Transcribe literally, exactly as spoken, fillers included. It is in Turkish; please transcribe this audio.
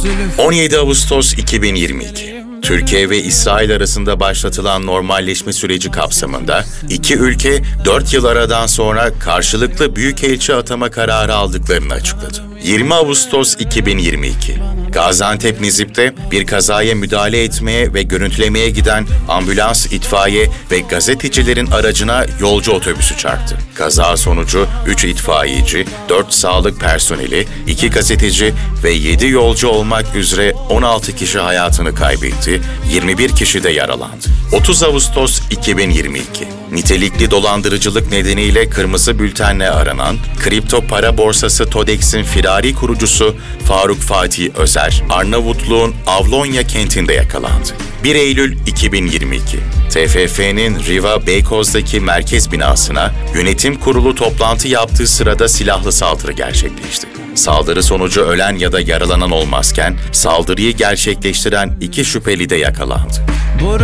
on yedi Ağustos iki bin yirmi iki. Türkiye ve İsrail arasında başlatılan normalleşme süreci kapsamında iki ülke dört yıl aradan sonra karşılıklı büyükelçi atama kararı aldıklarını açıkladı. yirmi Ağustos iki bin yirmi iki. Gaziantep Nizip'te bir kazaya müdahale etmeye ve görüntülemeye giden ambulans, itfaiye ve gazetecilerin aracına yolcu otobüsü çarptı. Kaza sonucu üç itfaiyeci, dört sağlık personeli, iki gazeteci ve yedi yolcu olmak üzere on altı kişi hayatını kaybetti, yirmi bir kişi de yaralandı. otuz Ağustos iki bin yirmi iki. Nitelikli dolandırıcılık nedeniyle kırmızı bültenle aranan kripto para borsası Todex'in firari kurucusu Faruk Fatih Özer, Arnavutluğun Avlonya kentinde yakalandı. bir Eylül iki bin yirmi iki. T F F'nin Riva Beykoz'daki merkez binasına yönetim kurulu toplantı yaptığı sırada silahlı saldırı gerçekleşti. Saldırı sonucu ölen ya da yaralanan olmazken saldırıyı gerçekleştiren iki şüpheli de yakalandı.